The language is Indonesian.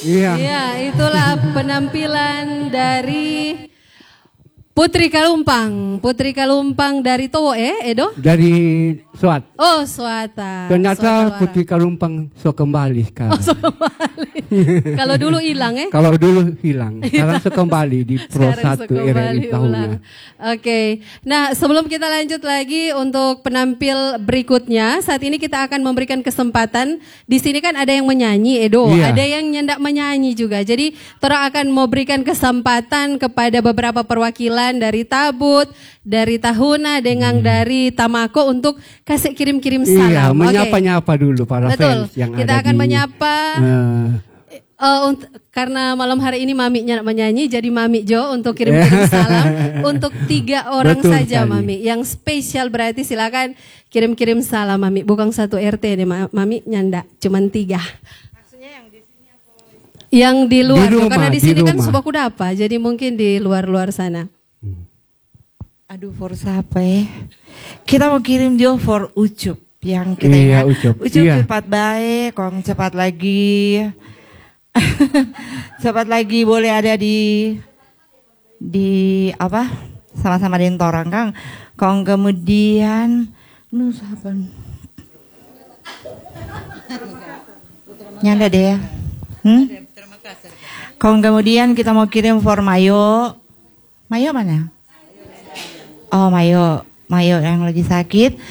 Iya. Iya, itulah penampilan dari Putri Kalumpang. Putri Kalumpang dari Towo Edo? Dari Suat. Oh, Suata. Ternyata Suata Putri Kalumpang so kembali sekarang. Oh, so kembali. Kalau dulu hilang Kalau dulu hilang, sekarang so kembali di Pro 1 RRI Tahuna. Oke. Nah, sebelum kita lanjut lagi untuk penampil berikutnya, saat ini kita akan memberikan kesempatan. Di sini kan ada yang menyanyi, Edo. Iya. Ada yang nyendak menyanyi juga. Jadi, Tora akan memberikan kesempatan kepada beberapa perwakilan dari Tabut, dari Tahuna, dengan dari Tamako untuk kasih kirim-kirim salam. Iya, menyapa-nyapa dulu para Betul. fans yang Kita ada akan di, menyapa. Karena malam hari ini Maminya menyanyi, jadi Mami Jo untuk kirim-kirim salam untuk 3 orang Betul saja sekali. Mami. Yang spesial berarti silakan kirim-kirim salam Mami. Bukan 1 RT deh Mami, nyanda, cuman 3. Yang di luar, Di rumah, karena di di sini kan rumah. Subaku Dapa, jadi mungkin di luar-luar sana. Aduh, for siapa ya? Kita mau kirim jo for Ucup yang kita Iya, ingat. Ucup. Iya. Cepat baik, kong cepat lagi. Cepat lagi boleh ada di apa? Sama-sama di Torang Kang. Kong kemudian nu siapa? Nyanda deh ya. Kong kemudian kita mau kirim for Mayo. Mayo mana? Oh, Mayo yang lagi sakit.